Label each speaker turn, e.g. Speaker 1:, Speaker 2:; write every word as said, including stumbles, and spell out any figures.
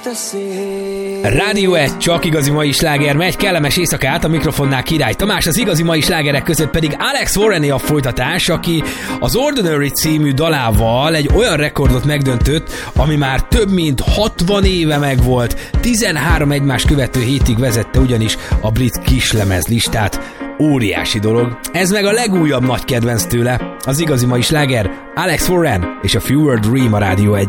Speaker 1: Rádió egy, csak igazi mai sláger megy, kellemes éjszakát, a mikrofonnál Király Tamás, az igazi mai slágerek között pedig Alex Warrené a folytatás, aki az Ordinary című dalával egy olyan rekordot megdöntött, ami már több mint hatvan éve megvolt. tizenhárom egymást követő hétig vezette ugyanis a brit kislemez listát. Óriási dolog. Ez meg a legújabb nagy kedvenc tőle. Az igazi mai sláger, Alex Warren és a Fever Dream a Rádió egy.